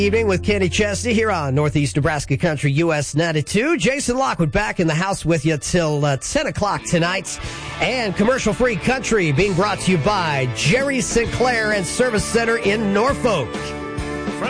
Evening with Kenny Chesney here on Northeast Nebraska Country US 92. Jason Lockwood back in the house with you till 10 o'clock tonight. And commercial-free country being brought to you by Jerry Sinclair and Service Center in Norfolk.